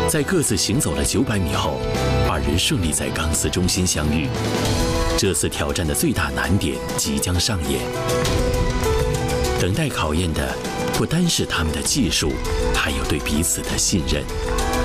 在各自行走了900米后，二人顺利在钢丝中心相遇。这次挑战的最大难点即将上演。等待考验的不单是他们的技术，还有对彼此的信任。